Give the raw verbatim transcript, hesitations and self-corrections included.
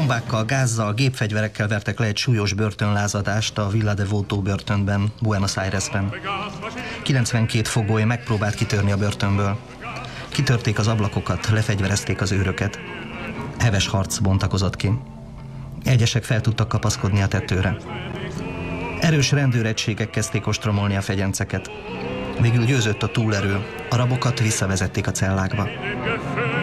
Bombákkal, gázzal, gépfegyverekkel vertek le egy súlyos börtönlázadást a Villa Devoto börtönben, Buenos Airesben. kilencvenkét fogoly megpróbált kitörni a börtönből. Kitörték az ablakokat, lefegyverezték az őröket. Heves harc bontakozott ki. Egyesek fel tudtak kapaszkodni a tetőre. Erős rendőregységek kezdték ostromolni a fegyenceket. Végül győzött a túlerő, a rabokat visszavezették a cellákba.